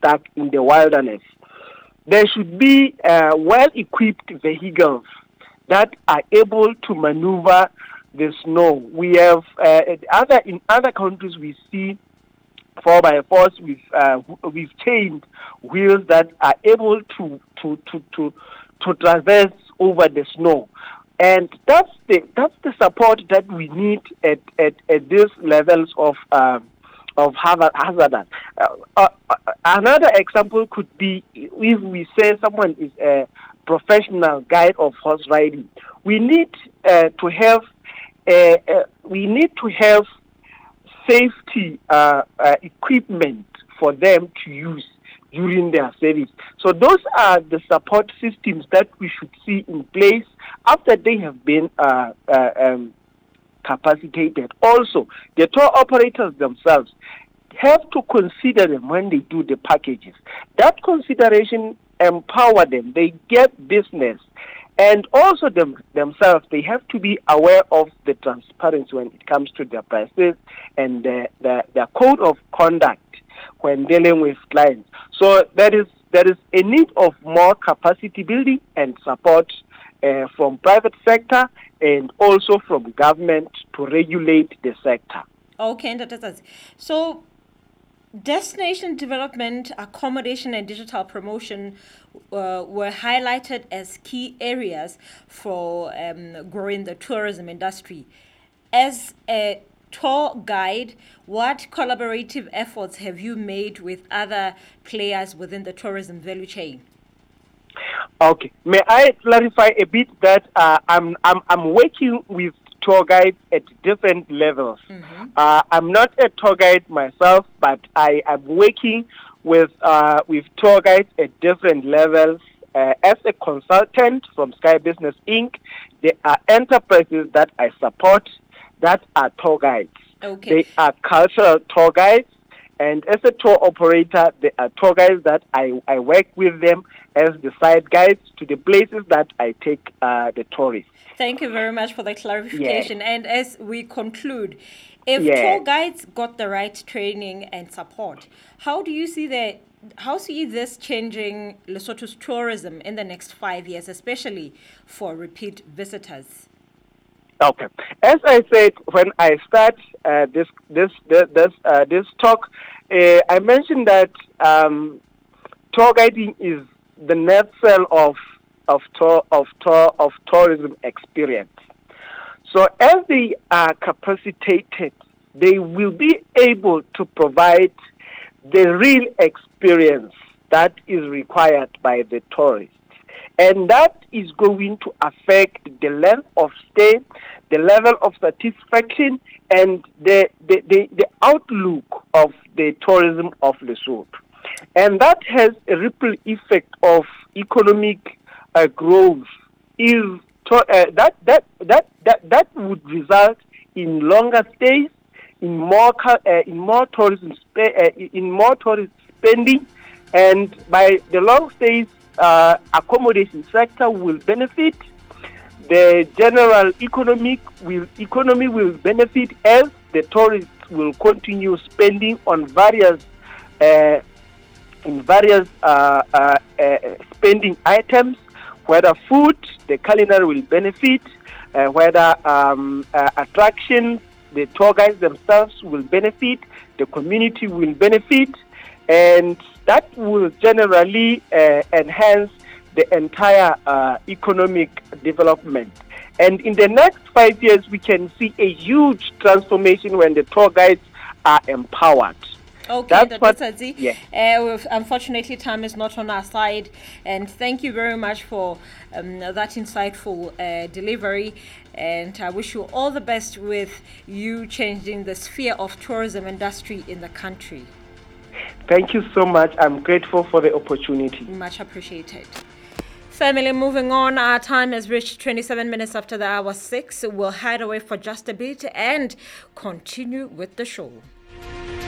stuck in the wilderness. There should be well-equipped vehicles that are able to maneuver the snow. We have in other countries we see 4x4s with chained wheels that are able to traverse over the snow, and that's the support that we need at these levels of hazard. Another example could be if we say someone is a professional guide of horse riding. We need to have safety equipment for them to use during their service. So those are the support systems that we should see in place after they have been capacitated. Also, the tour operators themselves have to consider them when they do the packages. That consideration empower them. They get business. And also themselves, they have to be aware of the transparency when it comes to their prices and the code of conduct when dealing with clients. So there is a need of more capacity building and support from private sector and also from government to regulate the sector. Okay, so destination development, accommodation, and digital promotion were highlighted as key areas for growing the tourism industry. As a tour guide, what collaborative efforts have you made with other players within the tourism value chain? Okay, may I clarify a bit that I'm working with tour guides at different levels. Mm-hmm. I'm not a tour guide myself, but I am working with tour guides at different levels. As a consultant from Sky Business Inc., there are enterprises that I support that are tour guides. Okay. They are cultural tour guides, and as a tour operator, there are tour guides that I work with them as the side guides to the places that I take the tourists. Thank you very much for the clarification. Yeah. And as we conclude, if tour guides got the right training and support, how do you see this changing Lesotho's tourism in the next 5 years, especially for repeat visitors? Okay. As I said when I start this talk, I mentioned that tour guiding is the nutshell of tourism experience. So as they are capacitated, they will be able to provide the real experience that is required by the tourists. And that is going to affect the length of stay, the level of satisfaction, and the outlook of the tourism of Lesotho. And that has a ripple effect of economic growth. That would result in longer stays, in more tourist spending, and by the long stays, accommodation sector will benefit. The general economy will benefit as the tourists will continue spending on various spending items. Whether food, the culinary will benefit. Whether attractions, the tour guides themselves will benefit. The community will benefit, and that will generally enhance the entire economic development. And in the next 5 years, we can see a huge transformation when the tour guides are empowered. Okay, Dr. Unfortunately, time is not on our side, and thank you very much for that insightful delivery. And I wish you all the best with you changing the sphere of tourism industry in the country. Thank you so much. I'm grateful for the opportunity. Much appreciated. Family, moving on, our time has reached 27 minutes after the hour 6. We'll hide away for just a bit and continue with the show.